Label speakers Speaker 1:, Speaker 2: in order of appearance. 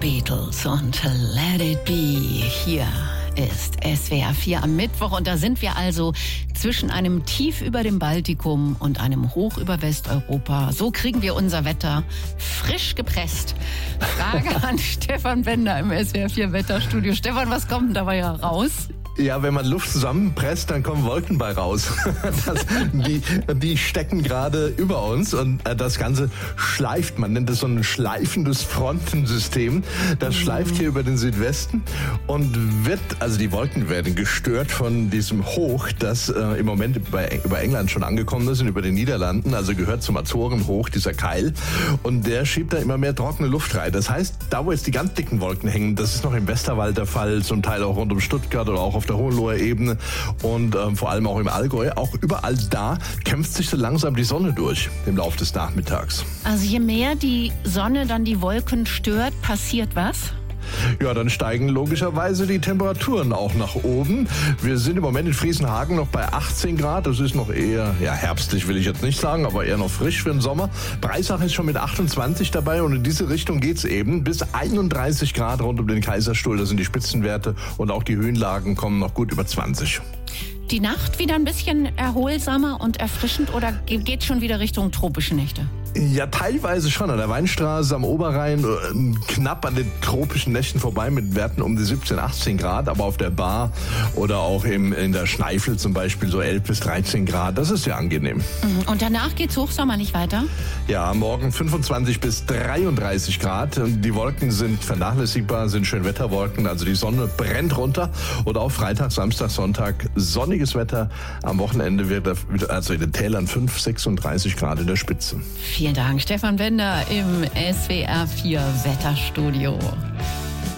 Speaker 1: Beatles und Let It Be. Hier ist SWR 4 am Mittwoch und da sind wir also zwischen einem Tief über dem Baltikum und einem Hoch über Westeuropa. So kriegen wir unser Wetter frisch gepresst. Frage an Stefan Bender im SWR 4 Wetterstudio. Stefan, was kommt denn dabei heraus?
Speaker 2: Ja, wenn man Luft zusammenpresst, dann kommen Wolken bei raus. Die stecken gerade über uns und das Ganze schleift. Man nennt es so ein schleifendes Frontensystem. Das schleift hier über den Südwesten und die Wolken werden gestört von diesem Hoch, das im Moment über England schon angekommen ist und über den Niederlanden, also gehört zum Azorenhoch, dieser Keil. Und der schiebt da immer mehr trockene Luft rein. Das heißt, da wo jetzt die ganz dicken Wolken hängen, das ist noch im Westerwald der Fall, zum Teil auch rund um Stuttgart oder auch auf der Hohenloher Ebene und vor allem auch im Allgäu. Auch überall da kämpft sich so langsam die Sonne durch im Laufe des Nachmittags.
Speaker 1: Also je mehr die Sonne dann die Wolken stört, passiert was?
Speaker 2: Ja, dann steigen logischerweise die Temperaturen auch nach oben. Wir sind im Moment in Friesenhagen noch bei 18 Grad. Das ist noch eher, herbstlich will ich jetzt nicht sagen, aber eher noch frisch für den Sommer. Breisach ist schon mit 28 dabei und in diese Richtung geht's eben. Bis 31 Grad rund um den Kaiserstuhl, das sind die Spitzenwerte und auch die Höhenlagen kommen noch gut über 20.
Speaker 1: Die Nacht wieder ein bisschen erholsamer und erfrischend oder geht schon wieder Richtung tropische Nächte?
Speaker 2: Ja, teilweise schon. An der Weinstraße am Oberrhein knapp an den tropischen Nächten vorbei mit Werten um die 17, 18 Grad. Aber auf der Bar oder auch in der Schneifel zum Beispiel so 11 bis 13 Grad. Das ist ja angenehm.
Speaker 1: Und danach geht's hochsommerlich weiter?
Speaker 2: Ja, morgen 25 bis 33 Grad. Die Wolken sind vernachlässigbar, sind Schönwetterwolken. Also die Sonne brennt runter. Und auch Freitag, Samstag, Sonntag sonniges Wetter. Am Wochenende wird also in den Tälern 5, 36 Grad in der Spitze.
Speaker 1: Vielen Dank, Stefan Bender im SWR 4 Wetterstudio.